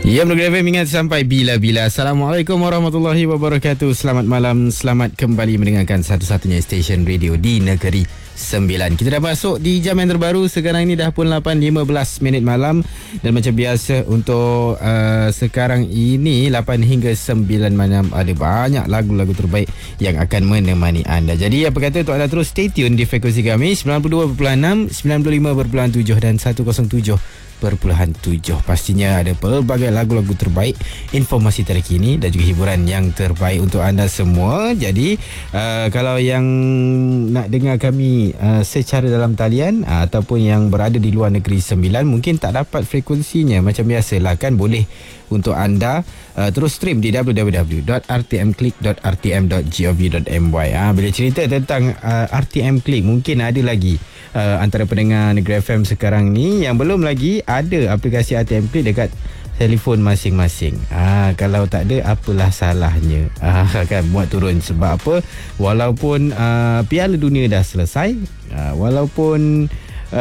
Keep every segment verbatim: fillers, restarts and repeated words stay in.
Ya, Negeri F M ingat sampai bila-bila. Assalamualaikum warahmatullahi wabarakatuh. Selamat malam, selamat kembali mendengarkan satu-satunya stesen radio di Negeri Sembilan. Kita dah masuk di jam yang terbaru. Sekarang ini dah pun lapan lima belas minit malam. Dan macam biasa untuk uh, sekarang ini lapan hingga sembilan malam ada banyak lagu-lagu terbaik yang akan menemani anda. Jadi apa kata untuk anda terus stay tune di frekuensi kami sembilan puluh dua perpuluhan enam, sembilan puluh lima perpuluhan tujuh dan seratus tujuh perpuluhan tujuh. Pastinya ada pelbagai lagu-lagu terbaik, informasi terkini dan juga hiburan yang terbaik untuk anda semua. Jadi uh, kalau yang nak dengar kami uh, secara dalam talian uh, ataupun yang berada di luar negeri Sembilan, mungkin tak dapat frekuensinya macam biasalah kan, boleh untuk anda uh, terus stream di w w w dot r t m click dot r t m dot gov dot m y. uh, Bila cerita tentang uh, R T M Click, mungkin ada lagi uh, antara pendengar Negeri F M sekarang ni yang belum lagi ada aplikasi R T M Click dekat telefon masing-masing. Ah, kalau tak ada, apalah salahnya? Ah, kan buat turun. Sebab apa? Walaupun uh, Piala Dunia dah selesai, uh, walaupun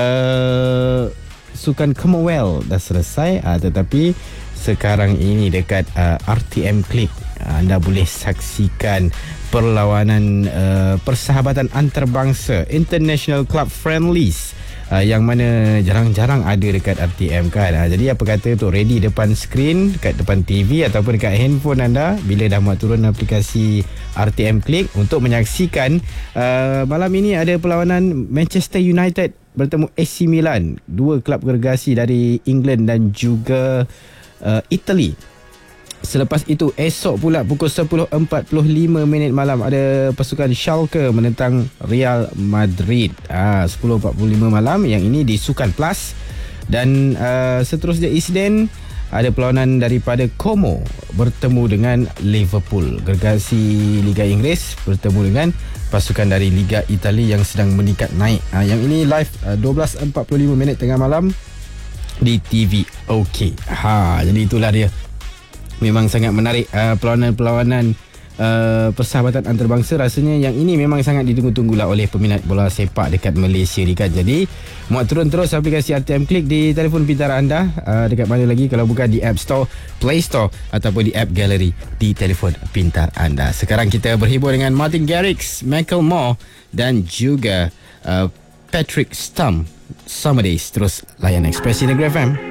uh, Sukan Commonwealth dah selesai, uh, tetapi sekarang ini dekat uh, R T M Click uh, anda boleh saksikan perlawanan uh, persahabatan antarabangsa, International Club Friendlies, Uh, yang mana jarang-jarang ada dekat R T M kan. uh, Jadi apa kata tu, ready depan skrin, dekat depan T V ataupun dekat handphone anda bila dah muat turun aplikasi R T M Click untuk menyaksikan uh, malam ini ada perlawanan Manchester United bertemu A C Milan, dua kelab gergasi dari England dan juga uh, Italy. Selepas itu esok pula pukul sepuluh empat puluh lima minit malam ada pasukan Schalke menentang Real Madrid. Ah, sepuluh empat puluh lima malam, yang ini di Sukan Plus. Dan uh, seterusnya Isnin ada perlawanan daripada Como bertemu dengan Liverpool. Gergasi Liga Inggeris bertemu dengan pasukan dari Liga Itali yang sedang meningkat naik. Ah, yang ini live uh, dua belas empat puluh lima minit tengah malam di T V OK. Ha, jadi itulah dia. Memang sangat menarik uh, perlawanan-perlawanan uh, persahabatan antarabangsa. Rasanya yang ini memang sangat ditunggu-tunggulah oleh peminat bola sepak dekat Malaysia ni kan. Jadi muat turun terus aplikasi R T M Click di telefon pintar anda. uh, Dekat mana lagi kalau bukan di App Store, Play Store ataupun di App Gallery di telefon pintar anda. Sekarang kita berhibur dengan Martin Garrix, Michael Moore dan juga uh, Patrick Stump, Summer Days. Terus layan Ekspresi Negeri F M.